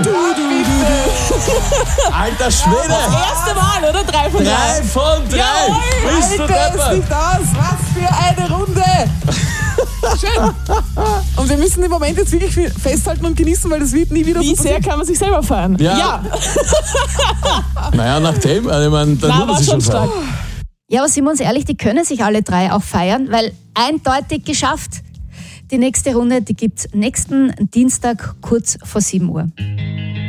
Alter Schwede! Das erste Mal, oder? 3 von 3. 3 von 3! Jawohl, Bist du Alter, es deppert? nicht aus. Was für eine Runde. Schön. Und wir müssen den Moment jetzt wirklich festhalten und genießen, weil das wird nie wieder Wie so sehr passieren. kann man sich selber feiern? Ja. Naja, nachdem, also ich meine, dann Na, muss man war sich schon schon stark. fragen. Ja, aber sind wir uns ehrlich, die können sich alle 3 auch feiern, weil eindeutig geschafft. Die nächste Runde, die gibt's nächsten Dienstag kurz vor 7 Uhr.